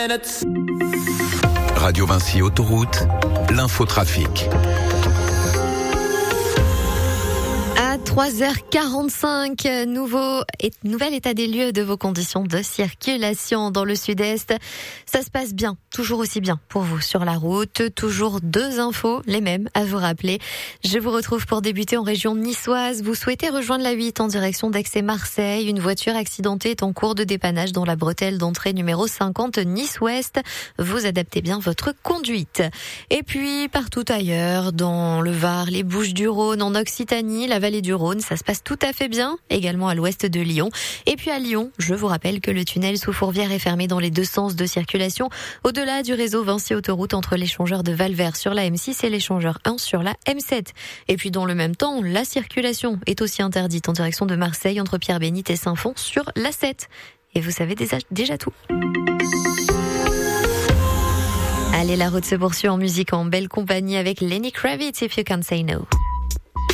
Radio Vinci Autoroute, l'infotrafic. À 3h45, nouvel état des lieux de vos conditions de circulation dans le sud-est. Ça se passe bien, toujours aussi bien pour vous sur la route. Toujours 2 infos, les mêmes à vous rappeler. Je vous retrouve pour débuter en région niçoise. Vous souhaitez rejoindre la 8 en direction d'Aix et Marseille. Une voiture accidentée est en cours de dépannage dans la bretelle d'entrée numéro 50 Nice-Ouest. Vous adaptez bien votre conduite. Et puis, partout ailleurs, dans le Var, les Bouches-du-Rhône, en Occitanie, la vallée du Rhône, ça se passe tout à fait bien, également à l'ouest de Lyon. Et puis à Lyon, je vous rappelle que le tunnel sous Fourvière est fermé dans les 2 sens de circulation, au-delà du réseau Vinci Autoroute entre l'échangeur de Valvert sur la M6 et l'échangeur 1 sur la M7. Et puis dans le même temps, la circulation est aussi interdite en direction de Marseille entre Pierre-Bénite et Saint-Fond sur la 7. Et vous savez déjà tout. Allez, la route se poursuit en musique en belle compagnie avec Lenny Kravitz, If You Can't Say No.